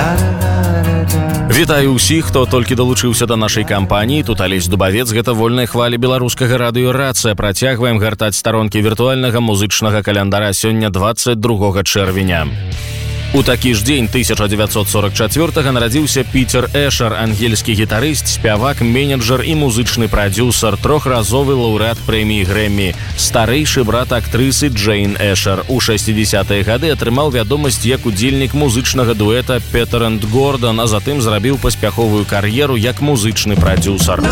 Вітаю ўсіх, хто толькі далучыўся да нашай кампаніі. Тут Алесь Дубавец, гэта вольная хваля беларускага радыё «Рацыя». Працягваем гартаць старонкі віртуальнага музычнага календара сёння 22 чэрвеня. У такі ж дзень 1944-га нарадзіўся Пітер Эшер, ангельскі гітарыст, спявак, менеджер і музычны прадзюсар, трохразовы лаўрэат прэміі Грэммі, старэйшы брат актрысы Джейн Эшер. У 60-е гады атрымаў вядомасць як удзельнік музычнага дуэта Петер энд Гордон, а затым зрабіў паспяховую кар'еру як музычны прадзюсар.